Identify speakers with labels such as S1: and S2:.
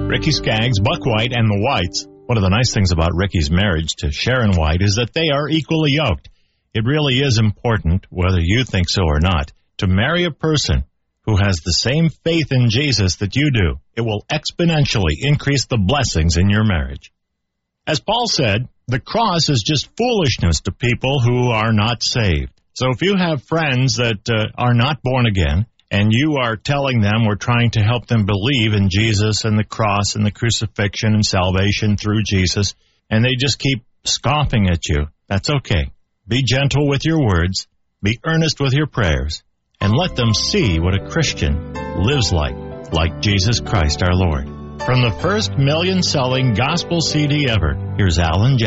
S1: Ricky Skaggs, Buck White, and the Whites. One of the nice things about Ricky's marriage to Sharon White is that they are equally yoked. It really is important, whether you think so or not, to marry a person who has the same faith in Jesus that you do. It will exponentially increase the blessings in your marriage. As Paul said, the cross is just foolishness to people who are not saved. So if you have friends that are not born again, and you are telling them we're trying to help them believe in Jesus and the cross and the crucifixion and salvation through Jesus, and they just keep scoffing at you, that's okay. Be gentle with your words, be earnest with your prayers, and let them see what a Christian lives like Jesus Christ our Lord. From the first million-selling gospel CD ever, here's Alan Jackson.